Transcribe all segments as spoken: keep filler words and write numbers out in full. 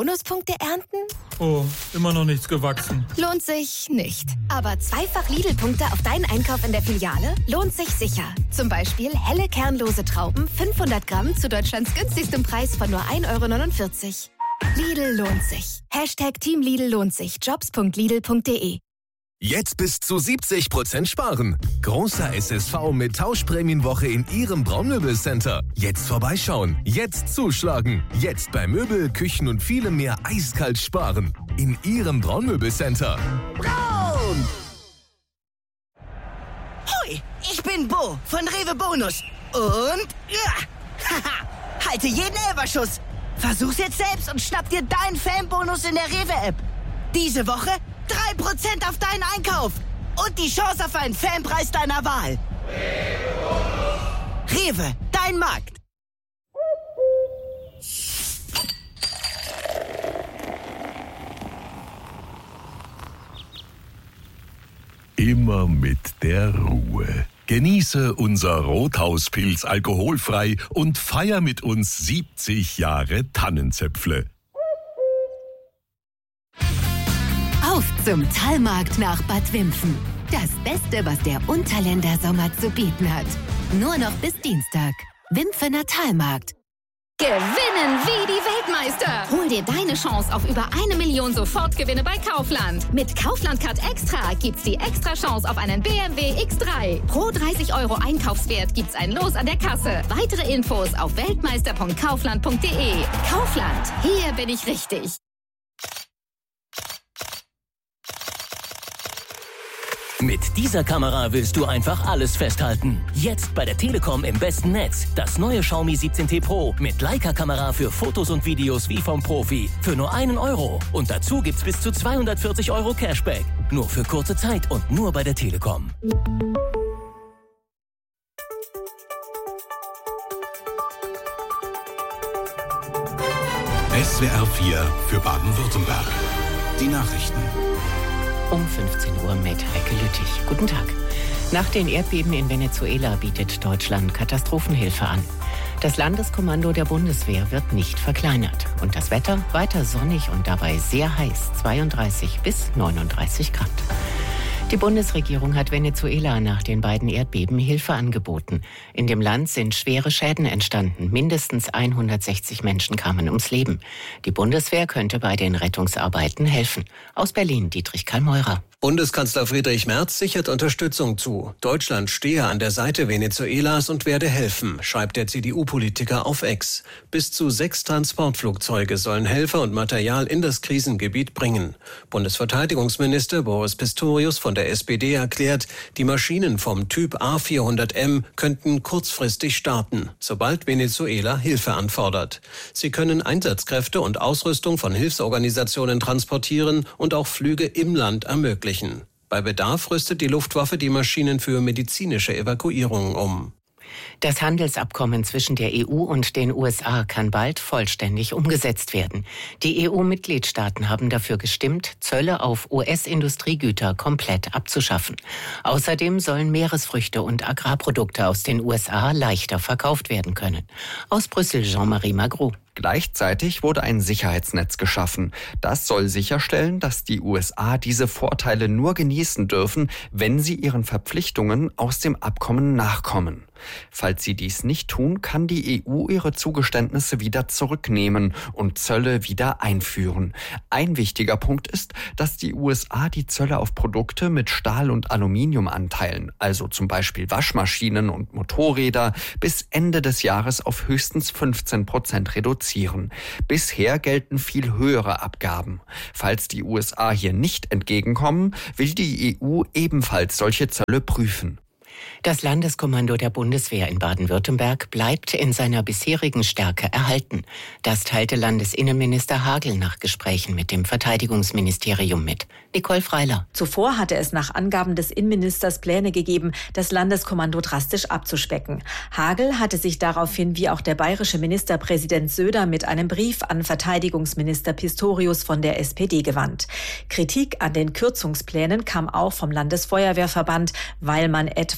Bonuspunkte ernten? Oh, immer noch nichts gewachsen. Lohnt sich nicht. Aber zweifach Lidl-Punkte auf deinen Einkauf in der Filiale lohnt sich sicher. Zum Beispiel helle kernlose Trauben, fünfhundert Gramm zu Deutschlands günstigstem Preis von nur ein Euro neunundvierzig. Lidl lohnt sich. Hashtag Team Lidl lohnt sich. jobs punkt lidl punkt de. Jetzt bis zu siebzig Prozent sparen. Großer S S V mit Tauschprämienwoche in Ihrem Braunmöbelcenter. Jetzt vorbeischauen. Jetzt zuschlagen. Jetzt bei Möbel, Küchen und vielem mehr eiskalt sparen. In Ihrem Braunmöbelcenter. Braun! Hoi, ich bin Bo von Rewe Bonus. Und... Ja, haha, halte jeden Elberschuss. Versuch's jetzt selbst und schnapp dir deinen Fanbonus in der Rewe-App. Diese Woche drei Prozent auf deinen Einkauf und die Chance auf einen Fanpreis deiner Wahl. Rewe, dein Markt. Immer mit der Ruhe. Genieße unser Rothauspilz alkoholfrei und feier mit uns siebzig Jahre Tannenzäpfle. Auf zum Talmarkt nach Bad Wimpfen. Das Beste, was der Unterländer Sommer zu bieten hat. Nur noch bis Dienstag. Wimpfener Talmarkt. Gewinnen wie die Weltmeister! Hol dir deine Chance auf über eine Million Sofortgewinne bei Kaufland. Mit Kaufland Card Extra gibt's die extra Chance auf einen B M W X drei. Pro dreißig Euro Einkaufswert gibt's ein Los an der Kasse. Weitere Infos auf weltmeister punkt kaufland punkt de. Kaufland, hier bin ich richtig. Mit dieser Kamera willst du einfach alles festhalten. Jetzt bei der Telekom im besten Netz. Das neue Xiaomi siebzehn T Pro mit Leica-Kamera für Fotos und Videos wie vom Profi. Für nur einen Euro. Und dazu gibt's bis zu zweihundertvierzig Euro Cashback. Nur für kurze Zeit und nur bei der Telekom. S W R vier für Baden-Württemberg. Die Nachrichten. Um fünfzehn Uhr mit Heike Lüttich. Guten Tag. Nach den Erdbeben in Venezuela bietet Deutschland Katastrophenhilfe an. Das Landeskommando der Bundeswehr wird nicht verkleinert. Und das Wetter weiter sonnig und dabei sehr heiß, zweiunddreißig bis neununddreißig Grad. Die Bundesregierung hat Venezuela nach den beiden Erdbeben Hilfe angeboten. In dem Land sind schwere Schäden entstanden. Mindestens hundertsechzig Menschen kamen ums Leben. Die Bundeswehr könnte bei den Rettungsarbeiten helfen. Aus Berlin, Dietrich Kallmeurer. Bundeskanzler Friedrich Merz sichert Unterstützung zu. Deutschland stehe an der Seite Venezuelas und werde helfen, schreibt der C D U-Politiker auf X. Bis zu sechs Transportflugzeuge sollen Helfer und Material in das Krisengebiet bringen. Bundesverteidigungsminister Boris Pistorius von der S P D erklärt, die Maschinen vom Typ A vierhundert M könnten kurzfristig starten, sobald Venezuela Hilfe anfordert. Sie können Einsatzkräfte und Ausrüstung von Hilfsorganisationen transportieren und auch Flüge im Land ermöglichen. Bei Bedarf rüstet die Luftwaffe die Maschinen für medizinische Evakuierungen um. Das Handelsabkommen zwischen der E U und den U S A kann bald vollständig umgesetzt werden. Die E U-Mitgliedstaaten haben dafür gestimmt, Zölle auf U S-Industriegüter komplett abzuschaffen. Außerdem sollen Meeresfrüchte und Agrarprodukte aus den U S A leichter verkauft werden können. Aus Brüssel Jean-Marie Magro. Gleichzeitig wurde ein Sicherheitsnetz geschaffen. Das soll sicherstellen, dass die U S A diese Vorteile nur genießen dürfen, wenn sie ihren Verpflichtungen aus dem Abkommen nachkommen. Falls sie dies nicht tun, kann die E U ihre Zugeständnisse wieder zurücknehmen und Zölle wieder einführen. Ein wichtiger Punkt ist, dass die U S A die Zölle auf Produkte mit Stahl- und Aluminiumanteilen, also zum Beispiel Waschmaschinen und Motorräder, bis Ende des Jahres auf höchstens fünfzehn Prozent reduzieren. Bisher gelten viel höhere Abgaben. Falls die U S A hier nicht entgegenkommen, will die E U ebenfalls solche Zölle prüfen. Das Landeskommando der Bundeswehr in Baden-Württemberg bleibt in seiner bisherigen Stärke erhalten. Das teilte Landesinnenminister Hagel nach Gesprächen mit dem Verteidigungsministerium mit. Nicole Freiler. Zuvor hatte es nach Angaben des Innenministers Pläne gegeben, das Landeskommando drastisch abzuspecken. Hagel hatte sich daraufhin, wie auch der bayerische Ministerpräsident Söder, mit einem Brief an Verteidigungsminister Pistorius von der S P D gewandt. Kritik an den Kürzungsplänen kam auch vom Landesfeuerwehrverband, weil man etwa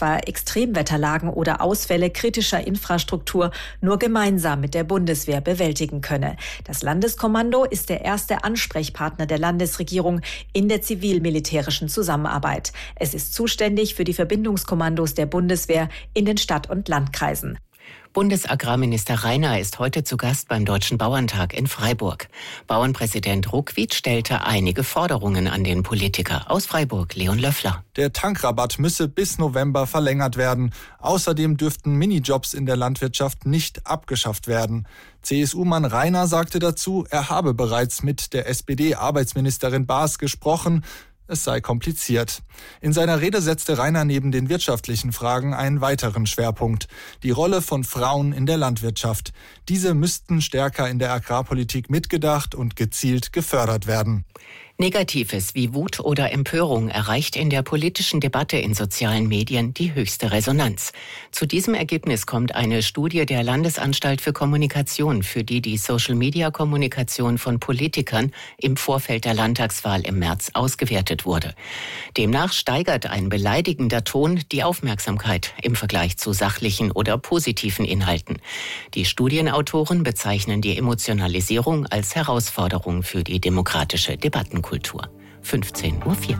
etwa Extremwetterlagen oder Ausfälle kritischer Infrastruktur, nur gemeinsam mit der Bundeswehr bewältigen könne. Das Landeskommando ist der erste Ansprechpartner der Landesregierung in der zivil-militärischen Zusammenarbeit. Es ist zuständig für die Verbindungskommandos der Bundeswehr in den Stadt- und Landkreisen. Bundesagrarminister Rainer ist heute zu Gast beim Deutschen Bauerntag in Freiburg. Bauernpräsident Ruckwied stellte einige Forderungen an den Politiker. Aus Freiburg, Leon Löffler. Der Tankrabatt müsse bis November verlängert werden. Außerdem dürften Minijobs in der Landwirtschaft nicht abgeschafft werden. C S U-Mann Rainer sagte dazu, er habe bereits mit der S P D-Arbeitsministerin Baas gesprochen. Es sei kompliziert. In seiner Rede setzte Rainer neben den wirtschaftlichen Fragen einen weiteren Schwerpunkt: die Rolle von Frauen in der Landwirtschaft. Diese müssten stärker in der Agrarpolitik mitgedacht und gezielt gefördert werden. Negatives wie Wut oder Empörung erreicht in der politischen Debatte in sozialen Medien die höchste Resonanz. Zu diesem Ergebnis kommt eine Studie der Landesanstalt für Kommunikation, für die die Social-Media-Kommunikation von Politikern im Vorfeld der Landtagswahl im März ausgewertet wurde. Demnach steigert ein beleidigender Ton die Aufmerksamkeit im Vergleich zu sachlichen oder positiven Inhalten. Die Studienautoren bezeichnen die Emotionalisierung als Herausforderung für die demokratische Debattenkultur. Kultur. fünfzehn Uhr vier.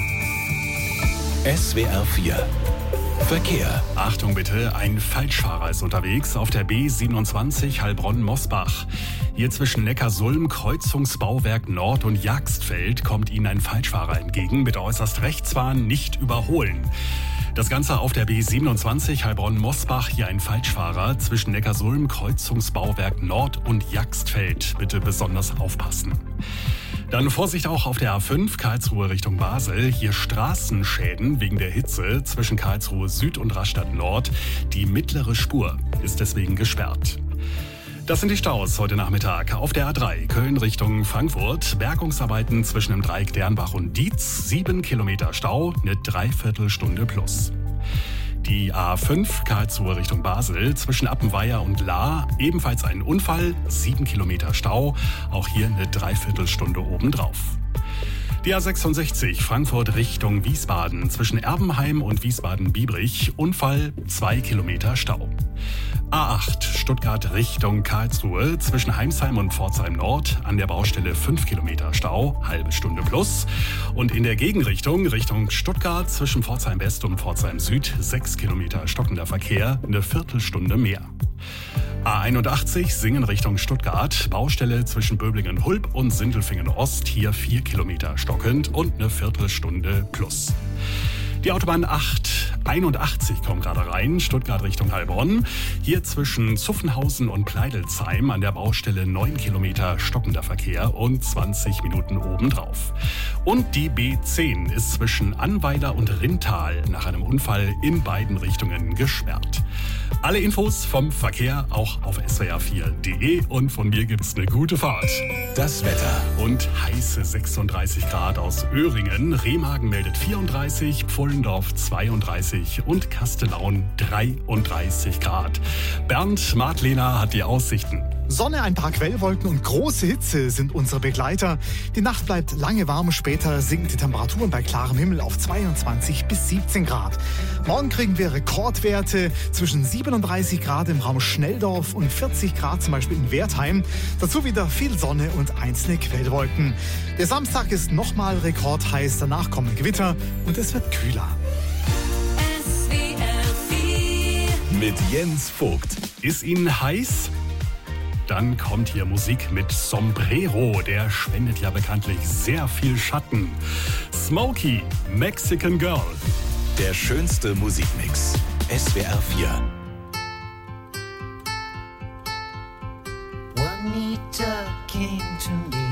S W R vier. Verkehr. Achtung bitte, ein Falschfahrer ist unterwegs auf der B siebenundzwanzig Heilbronn-Mosbach. Hier zwischen Neckarsulm, Kreuzungsbauwerk Nord und Jagstfeld kommt Ihnen ein Falschfahrer entgegen. Bitte äußerst rechts fahren, nicht überholen. Das Ganze auf der B siebenundzwanzig Heilbronn-Mosbach. Hier ein Falschfahrer zwischen Neckarsulm, Kreuzungsbauwerk Nord und Jagstfeld. Bitte besonders aufpassen. Dann Vorsicht auch auf der A fünf Karlsruhe Richtung Basel. Hier Straßenschäden wegen der Hitze zwischen Karlsruhe Süd und Rastatt Nord. Die mittlere Spur ist deswegen gesperrt. Das sind die Staus heute Nachmittag. Auf der A drei Köln Richtung Frankfurt. Bergungsarbeiten zwischen dem Dreieck Dernbach und Dietz. Sieben Kilometer Stau, eine Dreiviertelstunde plus. Die A fünf Karlsruhe Richtung Basel zwischen Appenweier und Lahr. Ebenfalls ein Unfall, sieben Kilometer Stau. Auch hier eine Dreiviertelstunde obendrauf. Die A sechsundsechzig Frankfurt Richtung Wiesbaden zwischen Erbenheim und Wiesbaden-Biebrich. Unfall, zwei Kilometer Stau. A acht Stuttgart Richtung Karlsruhe zwischen Heimsheim und Pforzheim Nord. An der Baustelle fünf Kilometer Stau, halbe Stunde plus. Und in der Gegenrichtung Richtung Stuttgart zwischen Pforzheim West und Pforzheim Süd sechs Kilometer stockender Verkehr, eine Viertelstunde mehr. A einundachtzig Singen Richtung Stuttgart. Baustelle zwischen Böblingen-Hulb und Sindelfingen-Ost. Hier vier Kilometer stockend und eine Viertelstunde plus. Die Autobahn acht einundachtzig kommt gerade rein, Stuttgart Richtung Heilbronn. Hier zwischen Zuffenhausen und Pleidelsheim an der Baustelle neun Kilometer stockender Verkehr und zwanzig Minuten obendrauf. Und die B zehn ist zwischen Annweiler und Rintal nach einem Unfall in beiden Richtungen gesperrt. Alle Infos vom Verkehr auch auf S W R vier Punkt de und von mir gibt's eine gute Fahrt. Das Wetter. Und heiße sechsunddreißig Grad aus Öhringen. Remagen meldet vierunddreißig, Pfullendorf zweiunddreißig und Kastellaun dreiunddreißig Grad. Bernd Martlehner hat die Aussichten. Sonne, ein paar Quellwolken und große Hitze sind unsere Begleiter. Die Nacht bleibt lange warm, später sinken die Temperaturen bei klarem Himmel auf zweiundzwanzig bis siebzehn Grad. Morgen kriegen wir Rekordwerte zwischen siebenunddreißig Grad im Raum Schnelldorf und vierzig Grad zum Beispiel in Wertheim. Dazu wieder viel Sonne und einzelne Quellwolken. Der Samstag ist nochmal rekordheiß, danach kommen Gewitter und es wird kühler. S W R vier mit Jens Vogt. Ist Ihnen heiß? Dann kommt hier Musik mit Sombrero, der spendet ja bekanntlich sehr viel Schatten. Smokey, Mexican Girl. Der schönste Musikmix. S W R vier. Juanita came to me.